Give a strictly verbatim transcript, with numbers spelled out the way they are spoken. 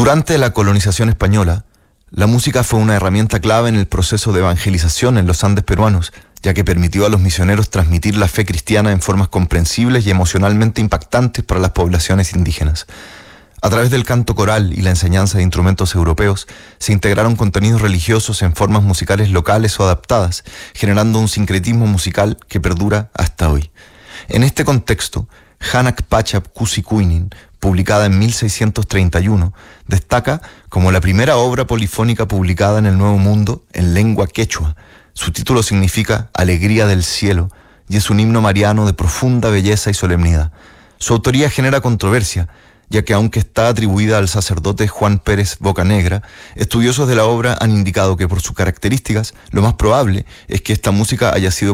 Durante la colonización española, la música fue una herramienta clave en el proceso de evangelización en los Andes peruanos, ya que permitió a los misioneros transmitir la fe cristiana en formas comprensibles y emocionalmente impactantes para las poblaciones indígenas. A través del canto coral y la enseñanza de instrumentos europeos, se integraron contenidos religiosos en formas musicales locales o adaptadas, generando un sincretismo musical que perdura hasta hoy. En este contexto, Hanak Pachap Kusikuinin, publicada en mil seiscientos treinta y uno, destaca como la primera obra polifónica publicada en el Nuevo Mundo en lengua quechua. Su título significa Alegría del Cielo y es un himno mariano de profunda belleza y solemnidad. Su autoría genera controversia, ya que aunque está atribuida al sacerdote Juan Pérez Bocanegra, estudiosos de la obra han indicado que por sus características, lo más probable es que esta música haya sido